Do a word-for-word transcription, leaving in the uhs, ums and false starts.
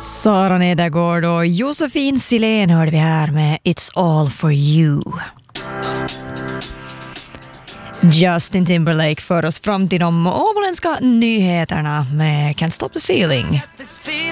Sara Nedergård och Josefin Silén hörde vi här med It's All For You. Justin Timberlake för oss fram till de åboländska nyheterna med Can't Stop The Feeling.